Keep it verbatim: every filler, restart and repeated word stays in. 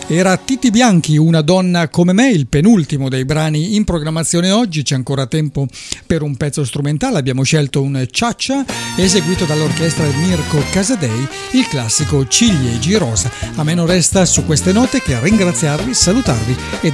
Era Titti Bianchi, Una donna come me, il penultimo dei brani in programmazione oggi. C'è ancora tempo per un pezzo strumentale. Abbiamo scelto un Ciaccia eseguito dall'orchestra di Mirko Casadei, il classico Ciliegi Rosa. A me non resta su queste note che ringraziarvi, salutarvi e